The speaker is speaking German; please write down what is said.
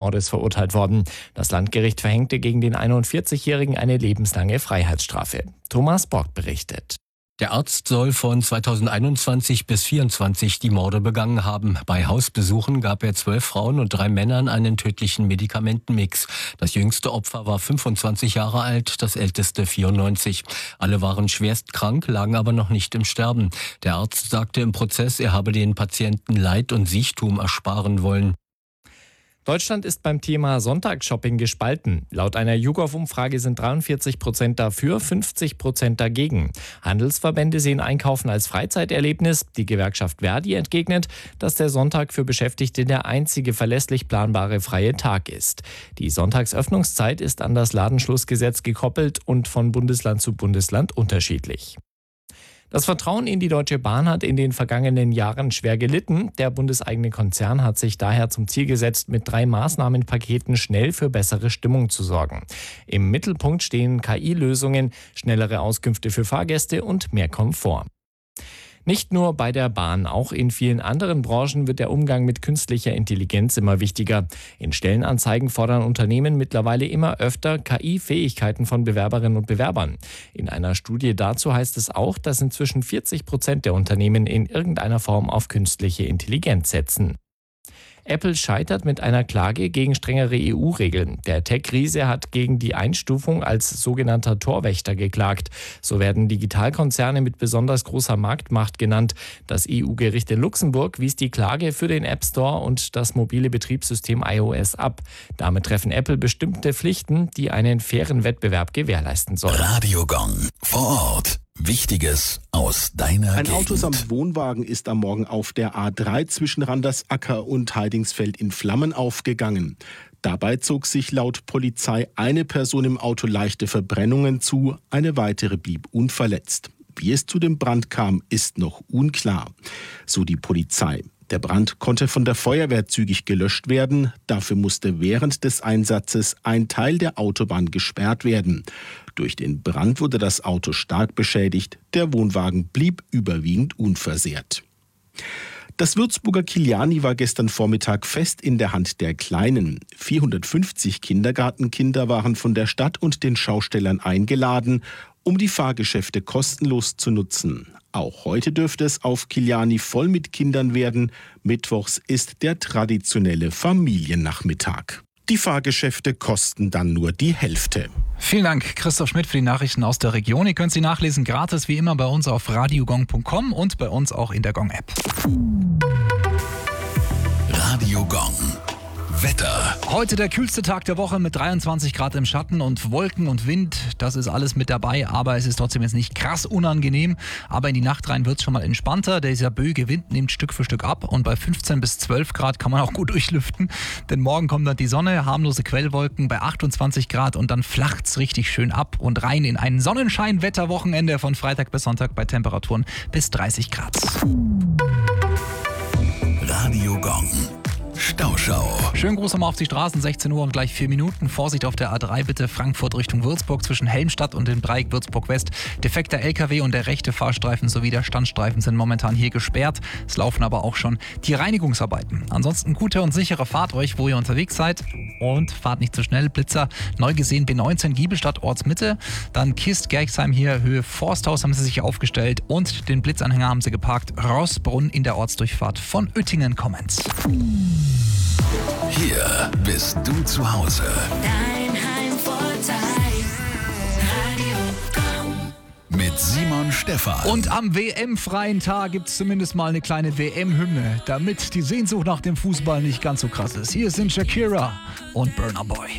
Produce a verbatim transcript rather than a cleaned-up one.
Mordes verurteilt worden. Das Landgericht verhängte gegen den einundvierzigjährigen eine lebenslange Freiheitsstrafe. Thomas Borg berichtet. Der Arzt soll von zweitausendeinundzwanzig bis vierundzwanzig die Morde begangen haben. Bei Hausbesuchen gab er zwölf Frauen und drei Männern einen tödlichen Medikamentenmix. Das jüngste Opfer war fünfundzwanzig Jahre alt, das älteste vierundneunzig. Alle waren schwerst krank, lagen aber noch nicht im Sterben. Der Arzt sagte im Prozess, er habe den Patienten Leid und Siechtum ersparen wollen. Deutschland ist beim Thema Sonntagsshopping gespalten. Laut einer YouGov-Umfrage sind dreiundvierzig Prozent dafür, fünfzig Prozent dagegen. Handelsverbände sehen Einkaufen als Freizeiterlebnis. Die Gewerkschaft Verdi entgegnet, dass der Sonntag für Beschäftigte der einzige verlässlich planbare freie Tag ist. Die Sonntagsöffnungszeit ist an das Ladenschlussgesetz gekoppelt und von Bundesland zu Bundesland unterschiedlich. Das Vertrauen in die Deutsche Bahn hat in den vergangenen Jahren schwer gelitten. Der bundeseigene Konzern hat sich daher zum Ziel gesetzt, mit drei Maßnahmenpaketen schnell für bessere Stimmung zu sorgen. Im Mittelpunkt stehen K I-Lösungen, schnellere Auskünfte für Fahrgäste und mehr Komfort. Nicht nur bei der Bahn, auch in vielen anderen Branchen wird der Umgang mit künstlicher Intelligenz immer wichtiger. In Stellenanzeigen fordern Unternehmen mittlerweile immer öfter K I-Fähigkeiten von Bewerberinnen und Bewerbern. In einer Studie dazu heißt es auch, dass inzwischen vierzig Prozent der Unternehmen in irgendeiner Form auf künstliche Intelligenz setzen. Apple scheitert mit einer Klage gegen strengere E U-Regeln. Der Tech-Riese hat gegen die Einstufung als sogenannter Torwächter geklagt. So werden Digitalkonzerne mit besonders großer Marktmacht genannt. Das E U-Gericht in Luxemburg wies die Klage für den App Store und das mobile Betriebssystem iOS ab. Damit treffen Apple bestimmte Pflichten, die einen fairen Wettbewerb gewährleisten sollen. Radio Gong vor Ort. Wichtiges aus deiner Ein Gegend. Auto samt Wohnwagen ist am Morgen auf der A drei zwischen Randersacker und Heidingsfeld in Flammen aufgegangen. Dabei zog sich laut Polizei eine Person im Auto leichte Verbrennungen zu, eine weitere blieb unverletzt. Wie es zu dem Brand kam, ist noch unklar. So die Polizei. Der Brand konnte von der Feuerwehr zügig gelöscht werden. Dafür musste während des Einsatzes ein Teil der Autobahn gesperrt werden. Durch den Brand wurde das Auto stark beschädigt. Der Wohnwagen blieb überwiegend unversehrt. Das Würzburger Kiliani war gestern Vormittag fest in der Hand der Kleinen. vierhundertfünfzig Kindergartenkinder waren von der Stadt und den Schaustellern eingeladen, um die Fahrgeschäfte kostenlos zu nutzen. Auch heute dürfte es auf Kiliani voll mit Kindern werden. Mittwochs ist der traditionelle Familiennachmittag. Die Fahrgeschäfte kosten dann nur die Hälfte. Vielen Dank, Christoph Schmidt, für die Nachrichten aus der Region. Ihr könnt sie nachlesen, gratis wie immer bei uns auf radiogong punkt com und bei uns auch in der Gong-App. Radio Gong. Wetter. Heute der kühlste Tag der Woche mit dreiundzwanzig Grad im Schatten und Wolken und Wind. Das ist alles mit dabei, aber es ist trotzdem jetzt nicht krass unangenehm. Aber in die Nacht rein wird es schon mal entspannter. Dieser böige Wind nimmt Stück für Stück ab und bei fünfzehn bis zwölf Grad kann man auch gut durchlüften. Denn morgen kommt dann die Sonne, harmlose Quellwolken bei achtundzwanzig Grad und dann flacht es richtig schön ab und rein in ein Sonnenschein-Wetterwochenende von Freitag bis Sonntag bei Temperaturen bis dreißig Grad. Radio Gong. Stauschau. Schönen Gruß nochmal auf die Straßen, sechzehn Uhr und gleich vier Minuten. Vorsicht auf der A drei bitte, Frankfurt Richtung Würzburg zwischen Helmstadt und dem Dreieck Würzburg-West. Defekter L K W und der rechte Fahrstreifen sowie der Standstreifen sind momentan hier gesperrt. Es laufen aber auch schon die Reinigungsarbeiten. Ansonsten gute und sichere Fahrt euch, wo ihr unterwegs seid. Und fahrt nicht zu schnell. Blitzer neu gesehen B neunzehn Giebelstadt Ortsmitte. Dann Kist Gerxheim hier Höhe Forsthaus haben sie sich aufgestellt. Und den Blitzanhänger haben sie geparkt. Rossbrunn in der Ortsdurchfahrt von Uettingen kommend. Hier bist du zu Hause. Dein Heimvorteil. Radio Gong. Mit Simon Stephan. Und am W M-freien Tag gibt es zumindest mal eine kleine W M-Hymne, damit die Sehnsucht nach dem Fußball nicht ganz so krass ist. Hier sind Shakira und Burna Boy.